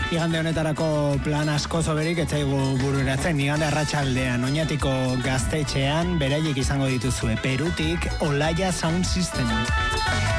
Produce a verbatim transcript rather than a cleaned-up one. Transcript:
Igande honetarako plan asko zoberik etzaigu bururatzen. Igande arratsaldean Oñatiko gaztetxean beraiek izango dituzue. Perutik Olaia Sound System.